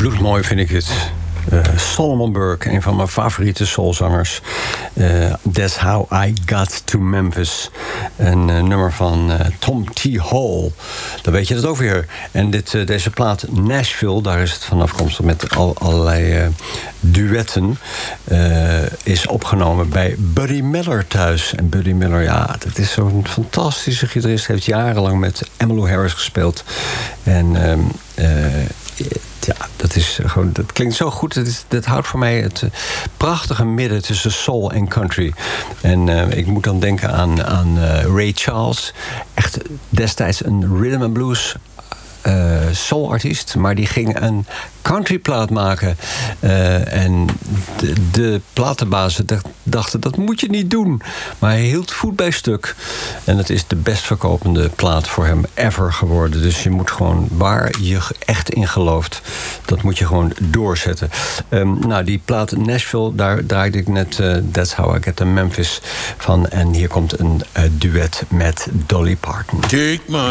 bloedmooi vind ik het. Solomon Burke, een van mijn favoriete soulzangers. That's How I Got to Memphis. Een nummer van Tom T. Hall. Dan weet je dat ook weer. En deze plaat Nashville, daar is het van afkomstig met allerlei duetten. Is opgenomen bij Buddy Miller thuis. En Buddy Miller, ja, dat is zo'n fantastische gitarist. Heeft jarenlang met Emmylou Harris gespeeld. En ja, dat klinkt zo goed. Dat houdt voor mij het prachtige midden tussen soul en country. En ik moet dan denken aan Ray Charles. Echt destijds een rhythm and blues soulartiest. Maar die ging een countryplaat maken. En de platenbazen dachten, dat moet je niet doen. Maar hij hield voet bij stuk. En het is de best verkopende plaat voor hem ever geworden. Dus je moet gewoon, waar je echt in gelooft, dat moet je gewoon doorzetten. Nou, die plaat Nashville, daar draaide ik net That's How I Get to Memphis van. En hier komt een duet met Dolly Parton. Take my